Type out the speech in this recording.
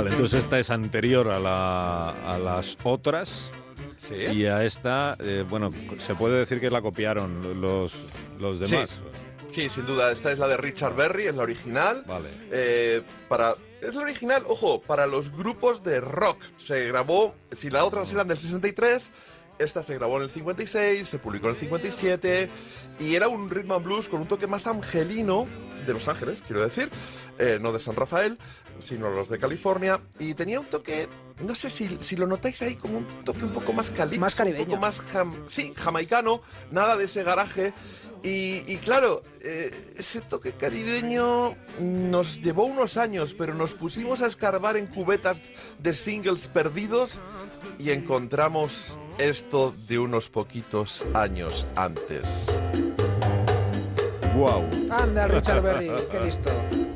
Vale, entonces esta es anterior a las otras. Sí. Y a esta, bueno, se puede decir que la copiaron los demás. Sí, sin duda. Esta es la de Richard Berry, es la original. Vale. Es la original, ojo, para los grupos de rock. Se grabó, si las otras eran del 63, esta se grabó en el 56, se publicó en el 57, y era un rhythm and blues con un toque más angelino, de Los Ángeles, quiero decir, no de San Rafael, sino los de California, y tenía un toque, no sé si lo notáis ahí, como un toque un poco más calipso, Más caribeño. un poco más jamaicano, nada de ese garaje. Y claro, ese toque caribeño nos llevó unos años, pero nos pusimos a escarbar en cubetas de singles perdidos y encontramos esto de unos poquitos años antes. Wow. Anda, Richard Berry, qué listo.